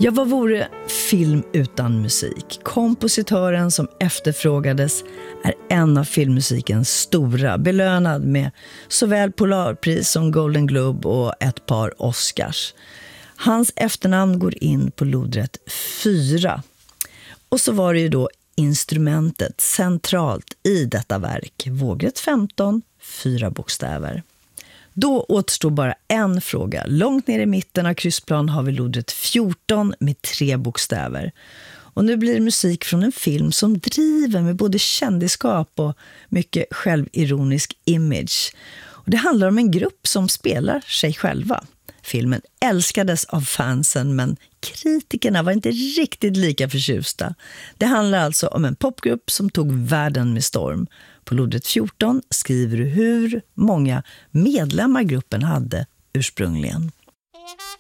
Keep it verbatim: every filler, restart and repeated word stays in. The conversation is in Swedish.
Ja, vad vore film utan musik? Kompositören som efterfrågades är en av filmmusikens stora, belönad med såväl Polarpris som Golden Globe och ett par Oscars. Hans efternamn går in på lodrätt fyra. Och så var det ju då instrumentet centralt i detta verk. Vågrätt femton, fyra bokstäver. Då återstår bara en fråga. Långt ner i mitten av kryssplan har vi lodrätt fjorton med tre bokstäver. Och nu blir det musik från en film som driver med både kändisskap och mycket självironisk image. Och det handlar om en grupp som spelar sig själva. Filmen älskades av fansen, men kritikerna var inte riktigt lika förtjusta. Det handlar alltså om en popgrupp som tog världen med storm. På lodrätt fjorton skriver du hur många medlemmar gruppen hade ursprungligen.